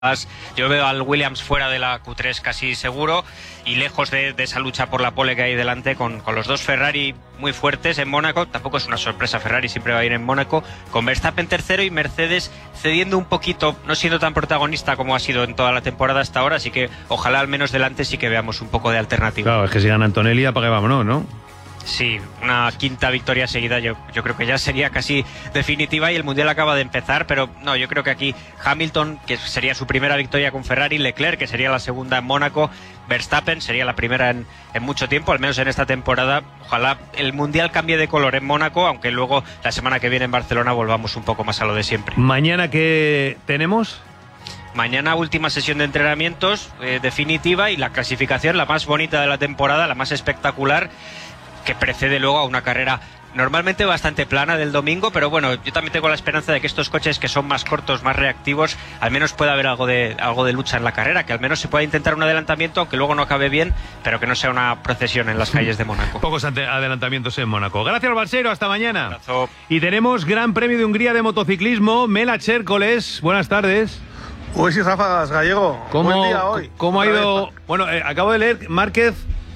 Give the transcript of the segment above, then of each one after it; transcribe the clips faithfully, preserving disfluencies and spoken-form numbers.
Yo veo al Williams fuera de la Q tres casi seguro y lejos de, de esa lucha por la pole que hay delante con, con los dos Ferrari muy fuertes en Mónaco. Tampoco es una sorpresa, Ferrari siempre va a ir en Mónaco, con Verstappen tercero y Mercedes cediendo un poquito, no siendo tan protagonista como ha sido en toda la temporada hasta ahora, así que ojalá al menos delante sí que veamos un poco de alternativa. Claro, es que si gana Antonelli, apague vámonos, ¿no? Sí, una quinta victoria seguida yo, yo creo que ya sería casi definitiva y el Mundial acaba de empezar, pero no, yo creo que aquí Hamilton, que sería su primera victoria con Ferrari, Leclerc, que sería la segunda en Mónaco, Verstappen sería la primera en, en mucho tiempo, al menos en esta temporada. Ojalá el Mundial cambie de color en Mónaco, aunque luego la semana que viene en Barcelona volvamos un poco más a lo de siempre. ¿Mañana qué tenemos? Mañana última sesión de entrenamientos eh, definitiva y la clasificación, la más bonita de la temporada, la más espectacular, que precede luego a una carrera normalmente bastante plana del domingo, pero bueno, yo también tengo la esperanza de que estos coches que son más cortos, más reactivos, al menos pueda haber algo de algo de lucha en la carrera, que al menos se pueda intentar un adelantamiento, aunque luego no acabe bien, pero que no sea una procesión en las calles de Mónaco. Pocos adelantamientos en Mónaco. Gracias, Balseiro, hasta mañana. Un abrazo. Y tenemos Gran Premio de Hungría de motociclismo, Mela Chércoles, buenas tardes. Uy, sí, Rafa Gallego, ¿Cómo, buen día hoy. ¿Cómo ha ido? Bueno, eh, acabo de leer, Márquez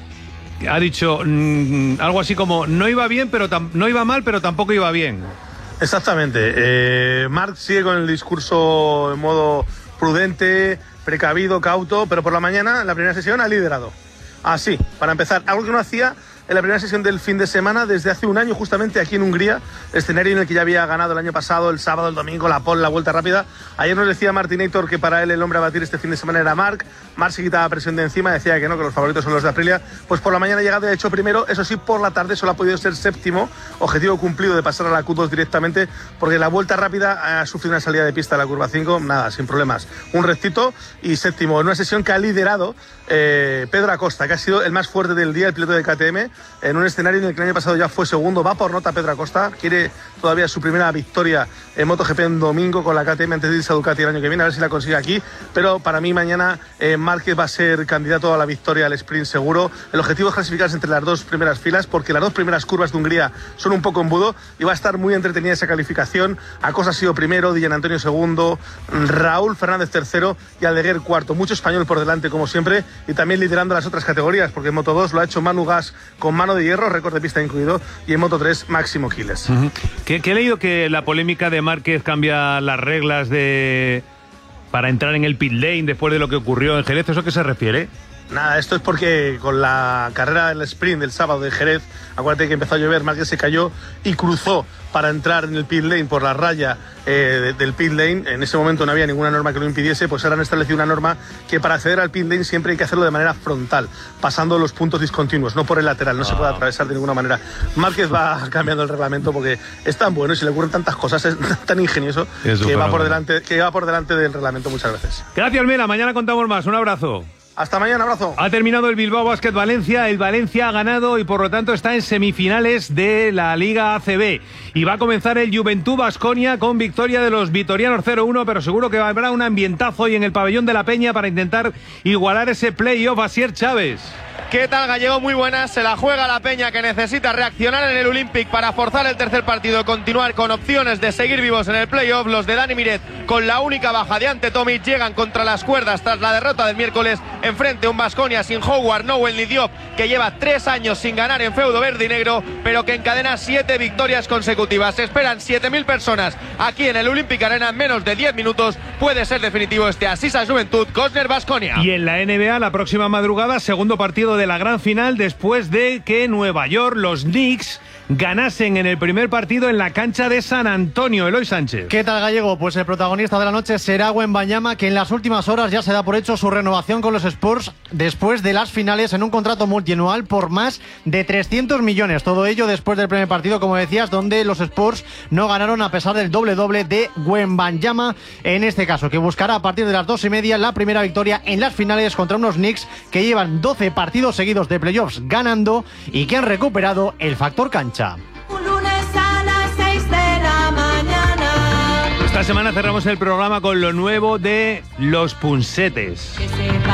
ha dicho mmm, algo así como no iba bien, pero tam- no iba mal, pero tampoco iba bien. Exactamente. Eh, Marc sigue con el discurso en modo prudente, precavido, cauto, pero por la mañana, en la primera sesión, ha liderado. Así, para empezar, algo que no hacía en la primera sesión del fin de semana desde hace un año, justamente aquí en Hungría, escenario en el que ya había ganado el año pasado, el sábado, el domingo, la pole, la vuelta rápida. Ayer nos decía Martinator que para él el hombre a batir este fin de semana era Marc. Marc se quitaba presión de encima, decía que no, que los favoritos son los de Aprilia. Pues por la mañana ha llegado y ha hecho primero, eso sí, por la tarde solo ha podido ser séptimo, objetivo cumplido de pasar a la Q dos directamente, porque la vuelta rápida ha sufrido una salida de pista a la curva cinco, nada, sin problemas. Un rectito y séptimo, en una sesión que ha liderado eh, Pedro Acosta, que ha sido el más fuerte del día, el piloto de K T M, en un escenario en el que el año pasado ya fue segundo. Va por nota Pedro Acosta, quiere todavía su primera victoria en MotoGP en domingo con la K T M antes de irse a Ducati el año que viene, a ver si la consigue aquí, pero para mí mañana eh, Márquez va a ser candidato a la victoria al sprint seguro. El objetivo es clasificarse entre las dos primeras filas, porque las dos primeras curvas de Hungría son un poco embudo y va a estar muy entretenida esa calificación. Acosta ha sido primero, Dillan Antonio segundo, Raúl Fernández tercero y Aldeguer cuarto. Mucho español por delante como siempre, y también liderando las otras categorías, porque en Moto dos lo ha hecho Manu Gas con mano de hierro, récord de pista incluido, y en Moto tres Máximo Quiles. Uh-huh. que, que he leído que la polémica de Márquez cambia las reglas de para entrar en el pit lane después de lo que ocurrió en Jerez. ¿Eso a qué se refiere? Nada, esto es porque con la carrera del sprint del sábado de Jerez, acuérdate que empezó a llover, Márquez se cayó y cruzó para entrar en el pit lane por la raya eh, de, del pit lane. En ese momento no había ninguna norma que lo impidiese, pues ahora han establecido una norma que para acceder al pit lane siempre hay que hacerlo de manera frontal, pasando los puntos discontinuos, no por el lateral, no ah. se puede atravesar de ninguna manera. Márquez va cambiando el reglamento porque es tan bueno y se le ocurren tantas cosas, es tan ingenioso Eso, que va, por delante, que va por delante del reglamento muchas veces. Gracias, Mela, mañana contamos más, un abrazo. Hasta mañana, abrazo. Ha terminado el Bilbao Basket Valencia, el Valencia ha ganado y por lo tanto está en semifinales de la Liga A C B. Y va a comenzar el Juventud Baskonia con victoria de los vitorianos cero uno, pero seguro que habrá un ambientazo hoy en el pabellón de la Peña para intentar igualar ese play-off. Asier Chávez. ¿Qué tal, Gallego? Muy buenas. Se la juega la Peña, que necesita reaccionar en el Olympic para forzar el tercer partido y continuar con opciones de seguir vivos en el playoff. Los de Dani Miret, con la única baja de Ante Tomic, llegan contra las cuerdas tras la derrota del miércoles. Enfrente un Baskonia sin Howard, Nowell ni Diop, que lleva tres años sin ganar en feudo verde y negro, pero que encadena siete victorias consecutivas. Se esperan siete mil personas aquí en el Olympic Arena en menos de diez minutos. Puede ser definitivo este Asisa Juventud Cosner Baskonia. Y en la N B A, la próxima madrugada, segundo partido de la gran final después de que Nueva York, los Knicks, ganasen en el primer partido en la cancha de San Antonio. Eloy Sánchez. ¿Qué tal, Gallego? Pues el protagonista de la noche será Wembanyama, que en las últimas horas ya se da por hecho su renovación con los Spurs después de las finales en un contrato multianual por más de trescientos millones. Todo ello después del primer partido, como decías, donde los Spurs no ganaron a pesar del doble-doble de Wembanyama, en este caso, que buscará a partir de las dos y media la primera victoria en las finales contra unos Knicks que llevan doce partidos seguidos de playoffs ganando y que han recuperado el factor cancha. Un lunes a las seis de la mañana. Esta semana cerramos el programa con lo nuevo de Los Punsetes.